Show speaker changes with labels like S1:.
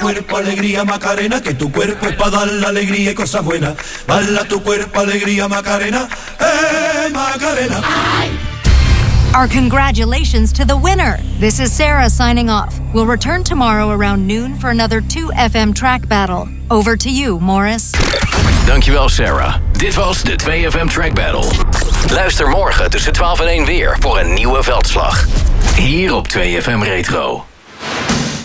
S1: cuerpo alegría Macarena, que tu cuerpo es para dar la alegría y cosas buenas. Bala tu cuerpo alegría Macarena, Macarena.
S2: Our congratulations to the winner. This is Sarah signing off. We'll return tomorrow around noon for another 2FM track battle. Over to you, Morris.
S3: Dankjewel, Sarah. Dit was de 2FM Track Battle. Luister morgen tussen 12 en 1 weer voor een nieuwe veldslag. Hier op 2FM Retro.